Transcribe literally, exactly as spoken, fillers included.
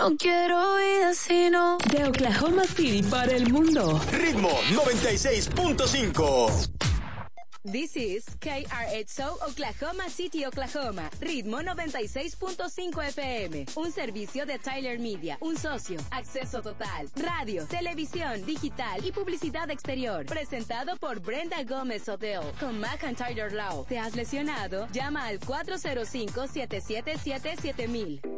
No quiero vida sino de Oklahoma City para el mundo. Ritmo noventa y seis punto cinco. This is K R X O Oklahoma City, Oklahoma. Ritmo noventa y seis punto cinco F M. Un servicio de Tyler Media. Un socio. Acceso total. Radio, televisión, digital y publicidad exterior. Presentado por Brenda Gómez Hotel. Con McIntyre Law. ¿Te has lesionado? Llama al cuatro cero cinco, siete siete siete, siete mil.